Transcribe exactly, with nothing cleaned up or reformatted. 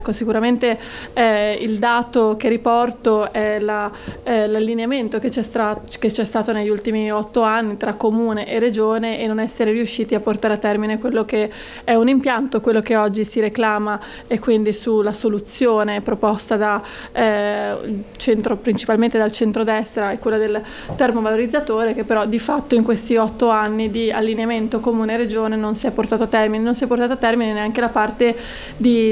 Sicuramente eh, il dato che riporto è la, eh, l'allineamento che c'è, stra- che c'è stato negli ultimi otto anni tra comune e regione e non essere riusciti a portare a termine quello che è un impianto, quello che oggi si reclama e quindi sulla soluzione proposta da eh, centro, principalmente dal centrodestra, è quella del termovalorizzatore, che però di fatto in questi otto anni di allineamento comune e regione non si è portato a termine, non si è portato a termine neanche la parte di